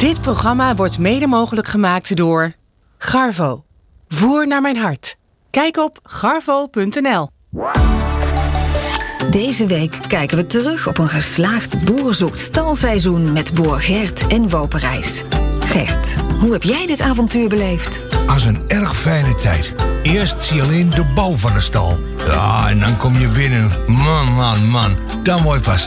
Dit programma wordt mede mogelijk gemaakt door Garvo. Voer naar mijn hart. Kijk op garvo.nl. Deze week kijken we terug op een geslaagd Boer zoekt stalseizoen met boer Gert en Woperijs. Gert, hoe heb jij dit avontuur beleefd? Als een erg fijne tijd. Eerst zie je alleen de bouw van de stal. Ja, en dan kom je binnen. Man, dan mooi pas